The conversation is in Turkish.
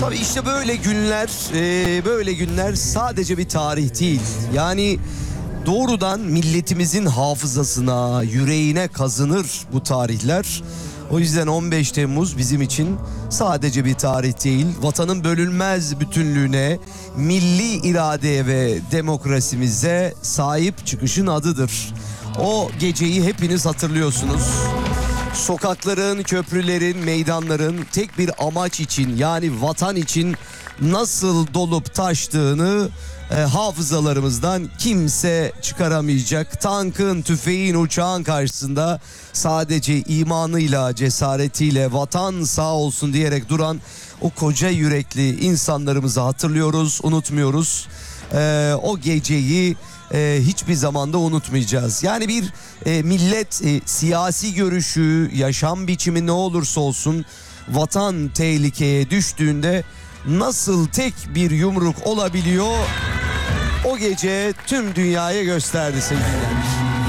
Abi işte böyle günler sadece bir tarih değil. Yani doğrudan milletimizin hafızasına, yüreğine kazınır bu tarihler. O yüzden 15 Temmuz bizim için sadece bir tarih değil, vatanın bölünmez bütünlüğüne, milli iradeye ve demokrasimize sahip çıkışın adıdır. O geceyi hepiniz hatırlıyorsunuz. Sokakların, köprülerin, meydanların tek bir amaç için, yani vatan için nasıl dolup taştığını hafızalarımızdan kimse çıkaramayacak. Tankın, tüfeğin, uçağın karşısında sadece imanıyla, cesaretiyle vatan sağ olsun diyerek duran o koca yürekli insanlarımızı hatırlıyoruz, unutmuyoruz. O geceyi hiçbir zamanda unutmayacağız. Yani bir millet siyasi görüşü, yaşam biçimi ne olursa olsun vatan tehlikeye düştüğünde nasıl tek bir yumruk olabiliyor, o gece tüm dünyaya gösterdi sevgili dinleyenler.